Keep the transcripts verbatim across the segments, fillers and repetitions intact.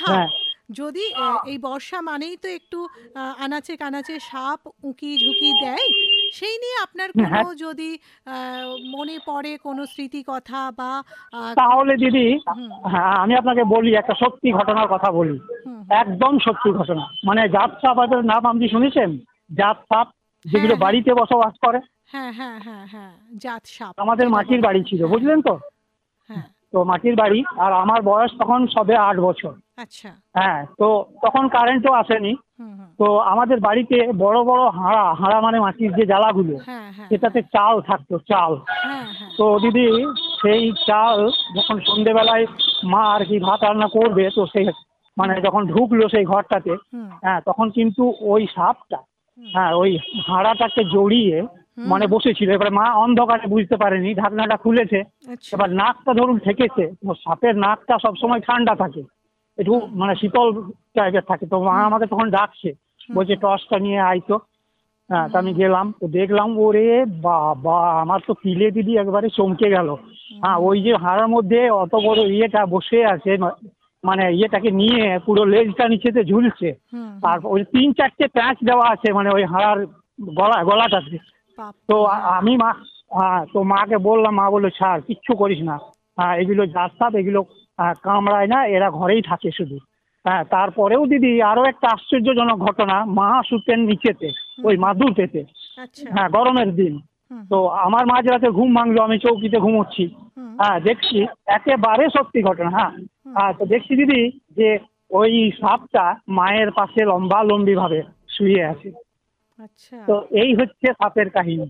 সাপ, হ্যাঁ যদি আহ, এই বর্ষা মানেই তো একটু আহ, আনাচে কানাচে সাপ উঁকি ঝুঁকি দেয়, সেই নিয়ে আপনার কোনো হ্যাঁ যদি আহ, মনে পড়ে কোনো স্মৃতি কথা বা আহ, তাহলে দিদি, হুম হ্যাঁ আমি আপনাকে বলি একটা সত্যি ঘটনার কথা বলি, হুম হুম একদম সত্যি ঘটনা। মানে জাত সাপ আপনার নাম আপনি শুনেছেন? জাত সাপ যেগুলো হ্যাঁ হ্যাঁ বাড়িতে বসবাস করে। হ্যাঁ হ্যাঁ হ্যাঁ হ্যাঁ, জাত সাপ আমাদের যেটা মাটির বলা বাড়ি হয়, ছিল, হ্যাঁ বুঝলেন তো? হ্যাঁ। তো মাটির বাড়ি, আর আমার বয়স তখন সবে আট বছর। আচ্ছা। হ্যাঁ, তো তখন কারেন্টও আসেনি। হুম হুম। তো আমাদের বাড়িতে বড় বড় হাঁড়া, হাঁড়া মানে মাটির যে জ্বালাগুলো, হ্যাঁ হ্যাঁ সেটাতে হ্যাঁ চাল থাকতো, চাল। হ্যাঁ হ্যাঁ। তো দিদি, সেই চাল যখন সন্ধেবেলায় মা আর কি ভাত রান্না করবে, তো সেই মানে হুম যখন ঢুকলো সেই ঘরটাতে, হুম হ্যাঁ তখন কিন্তু ওই সাপটা, হুম হ্যাঁ ওই হাঁড়াটাকে জড়িয়ে হুম। মানে বসেছিল। এবার মা অন্ধকারে বুঝতে পারেনি, ঢাকনাটা খুলেছে। আচ্ছা। এবার নাকটা ধরুন ঠেকেছে, তো সাপের নাকটা সবসময় ঠান্ডা থাকে, একটু হুম মানে শীতল টাইপের থাকে। তো মা হুম আমাকে তখন ডাকছে, হুম বলছে হুম টর্চটা নিয়ে আইতো। হ্যাঁ, তো হুম আমি গেলাম, তো দেখলাম ওরে বাবা, আমার তো পিলে দিদি একবারে চমকে গেল। হ্যাঁ, ওই যে হুম হাড়ার মধ্যে অত বড় ইয়েটা বসে আছে, ন- মানে ইয়েটাকে নিয়ে পুরো লেজটা নিচেতে ঝুলছে। হুম হুম। তারপর ওই তিন চারটে প্যাঁচ দেওয়া আছে মানে ওই হাড়ার গলা গলাটাতে। তো বাপরে, আ- হ্যাঁ। আমি মা, হ্যাঁ তো মাকে বললাম, মা বললো ছাড়, কিচ্ছু করিস না। হ্যাঁ, এগুলো জাত সাপ, এগুলো আহ, কামড়ায় না, এরা ঘরেই থাকে শুধু। হ্যাঁ, তারপরেও দিদি আরো একটা আশ্চর্যজনক ঘটনা, মা শুতেন নিচেতে, হুম ওই হুম। মাদুরপেতে। আচ্ছা। হ্যাঁ, গরমের দিন। হুম তো হুম আমার মাঝরাতে ঘুম ভাঙলো, আমি চৌকিতে ঘুমোচ্ছি। হুম হ্যাঁ, দেখছি, একেবারে সত্যি ঘটনা। হ্যাঁ, হুম। হ্যাঁ তো দেখছি দিদি যে ওই সাপটা মায়ের পাশে লম্বা লম্বি ভাবে শুয়ে আছে। আচ্ছা তো এই হচ্ছে সাপের কাহিনী।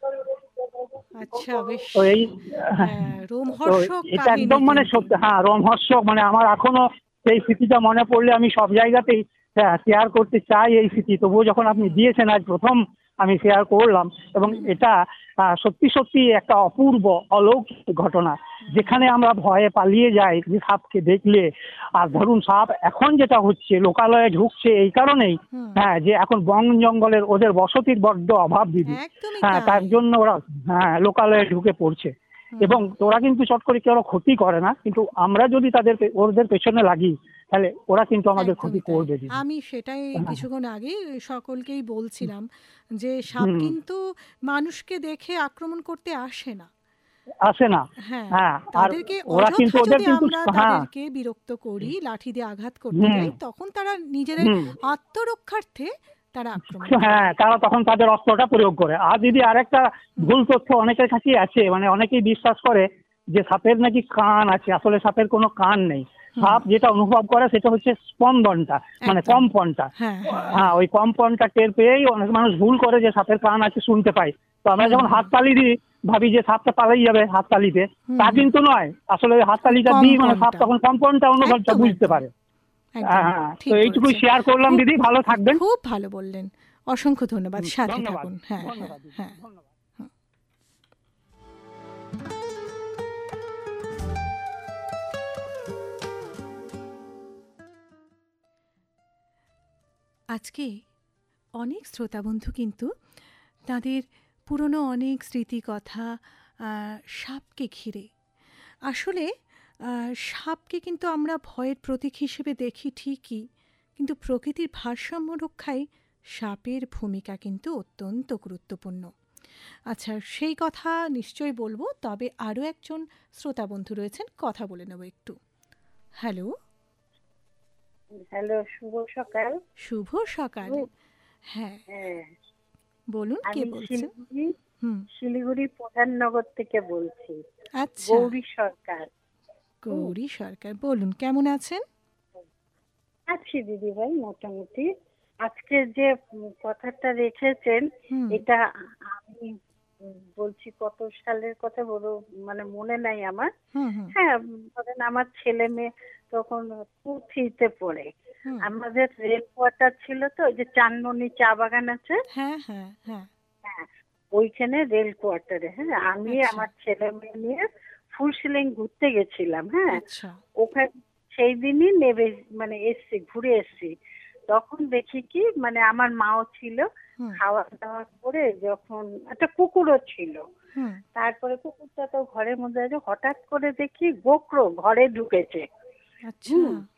আচ্ছা, বেশ। তো এই, হ্যাঁ, তো রোমহর্ষক এটা কাহিনী একদম মানে কিন্তু। সত্যি, হ্যাঁ রোমহর্ষক। মানে আমার এখনো সেই স্মৃতিটা মনে পড়লে আমি সব জায়গাতেই শেয়ার করতে চাই এই স্মৃতি। তবুও যখন আপনি হুম দিয়েছেন, আজ প্রথম আমি শেয়ার করলাম। এবং হুম এটা আহ, সত্যি সত্যি একটা অপূর্ব অলৌকিক ঘটনা, হুম যেখানে আমরা ভয়ে পালিয়ে যাই যে সাপকে দেখলে। আর ধরুন সাপ এখন যেটা হচ্ছে, লোকালয়ে ঢুকছে এই কারণেই, হুম। হ্যাঁ যে এখন বন জঙ্গলের ওদের বসতির বড্ড অভাব দিদি। একদমই হ্যাঁ, তার তাই। জন্য ওরা, হ্যাঁ লোকালয়ে ঢুকে পড়ছে। হুম। এবং ওরা কিন্তু চট করে কেউ ক্ষতি করে না, কিন্তু আমরা যদি তাদের পে- ওদের পেছনে লাগি, তাহলে ওরা কিন্তু আমাদের ক্ষতি একদমই তাই। করবে দিদি। আমি সেটাই হ্যাঁ। কিছুক্ষণ আগেই সকলকেই বলছিলাম, যে সাপ হুম। কিন্তু মানুষকে দেখে আক্রমণ করতে আসে না। আসে না। হ্যাঁ, হ্যাঁ, আর তাদেরকে ওরা কিন্তু অযথা ওদের যদি কিন্তু, আমরা হ্যাঁ। তাদেরকে বিরক্ত করি, লাঠি দিয়ে আঘাত করতে হুম যাই, তখন তারা নিজেদের হুম। আত্মরক্ষার্থে তারা আক্রমণ করে। হ্যাঁ, তারা তখন তাদের অস্ত্রটা প্রয়োগ করে। আর দিদি হুম আরেকটা হুম ভুল তথ্য অনেকের কাছেই আছে, মানে অনেকেই বিশ্বাস করে যে সাপের নাকি কান আছে, আসলে সাপের কোনো কান নেই। হুম। সাপ যেটা অনুভব করে সেটা হচ্ছে স্পন্দনটা, মানে একদম। কম্পনটা। হ্যাঁ হ্যাঁ হ্যাঁ, হ্যাঁ। ওই কম্পনটা টের পেয়েই অনেক মানুষ ভুল করে যে সাপের কান আছে, শুনতে পাই। তো আমরা হুম যখন হুম হাততালি দিই, ভাবি যে সাপটা পালাই যাবে হাততালিতে। হুম তা হুম। কিন্তু নয়, আসলে ওই ওই হাততালিটা দিই মানে সাপ কম্পনটা। তখন কম্পনটা, অনুভবটা একদম বুঝতে একদম পারে। একদম হ্যাঁ, তো ঠিক এইটুকুই বলেছেন। শেয়ার করলাম খুব দিদি, ভালো থাকবেন। খুব ভালো বললেন। অসংখ্য ধন্যবাদ। হুম, সাথে ধন্যবাদ। থাকুন। হ্যাঁ হ্যাঁ ধন্যবাদ দিদি, হ্যাঁ। ধন্যবাদ। হুম। আজকে অনেক শ্রোতাবন্ধু কিন্তু তাদের পুরনো অনেক স্মৃতিকথা আহ, সাপকে ঘিরে। আসলে আহ, সাপকে কিন্তু আমরা ভয়ের প্রতীক হিসেবে দেখি ঠিকই, কিন্তু প্রকৃতির ভারসাম্য রক্ষায় সাপের ভূমিকা কিন্তু অত্যন্ত গুরুত্বপূর্ণ। আচ্ছা, সেই কথা নিশ্চয়ই বলবো, তবে আরও একজন শ্রোতা বন্ধু রয়েছেন, কথা বলে নেব একটু। হ্যালো। হ্যালো, শুভ সকাল। শুভ সকাল। হুম, হ্যাঁ, হ্যাঁ, বলুন কে আমি বলছেন। শিলিগুড়ি হুম। শিলিগুড়ি প্রধাননগর থেকে বলছি, আচ্ছা। গৌরী সরকার। হুম, গৌরী সরকার, বলুন কেমন আছেন। আছি দিদি ভাই মোটামুটি। আজকে যে উম, কথাটা রেখেছেন, হুম এটা আমি উম, বলছি কত সালের কথা বলো, মানে মনে নাই আমার। হুম হুম হ্যাঁ, উম, ধরেন আমার ছেলে মেয়ে তখন টু থ্রিতে পড়ে। হুম। আমাদের রেল কোয়ার্টার ছিল, তো ওই যে চানমনি চা বাগান আছে, হ্যাঁ হ্যাঁ হ্যাঁ। হ্যাঁ ওইখানে রেল কোয়ার্টারে, হ্যাঁ আমি আচ্ছা আমার ছেলে মেয়ে নিয়ে ফুলশিলিং ঘুরতে গেছিলাম। হ্যাঁ, আচ্ছা। ওখানে সেই দিনই নেবে মানে এসছি, ঘুরে এসছি। তখন দেখি কি, মানে আমার মাও ছিল, হুম খাওয়া দাওয়া করে যখন একটা কুকুরও ছিল। হুম। তারপরে কুকুরটা তো ঘরের মধ্যে আছে, হঠাৎ করে দেখি গোখরো ঘরে ঢুকেছে। আচ্ছা। হুম,